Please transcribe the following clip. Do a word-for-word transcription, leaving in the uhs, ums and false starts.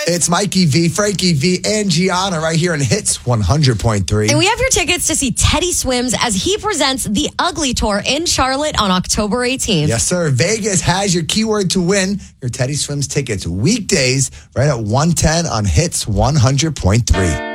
It's Mikey V, Frankie V, and Gianna right here in Hits one hundred point three. And we have your tickets to see Teddy Swims as he presents the Ugly Tour in Charlotte on October eighteenth. Yes, sir. Vegas has your keyword to win your Teddy Swims tickets weekdays right at one ten on Hits one hundred point three.